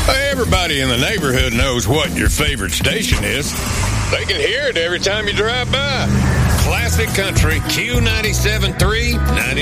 Everybody in the neighborhood knows what your favorite station is. They can hear it every time you drive by. Classic Country Q97.3,